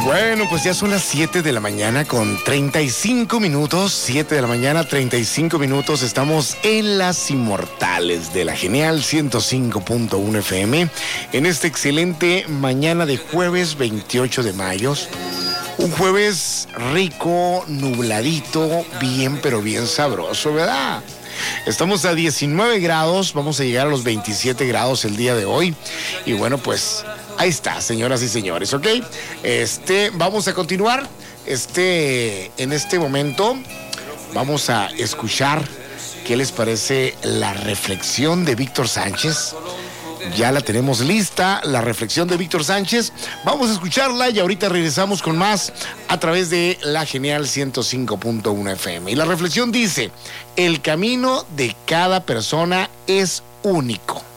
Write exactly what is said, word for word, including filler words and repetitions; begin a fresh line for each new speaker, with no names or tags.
Bueno, pues ya son las siete de la mañana con treinta y cinco minutos. siete de la mañana, treinta y cinco minutos. Estamos en Las Inmortales de la Genial ciento cinco punto uno F M. En esta excelente mañana de jueves veintiocho de mayo. Un jueves rico, nubladito, bien, pero bien sabroso, ¿verdad? Estamos a diecinueve grados, vamos a llegar a los veintisiete grados el día de hoy. Y bueno, pues ahí está, señoras y señores, ¿ok? Este, vamos a continuar. Este, en este momento vamos a escuchar qué les parece la reflexión de Víctor Sánchez. Ya la tenemos lista, la reflexión de Víctor Sánchez. Vamos a escucharla y ahorita regresamos con más a través de la Genial ciento cinco punto uno F M. Y la reflexión dice: el camino de cada persona es único.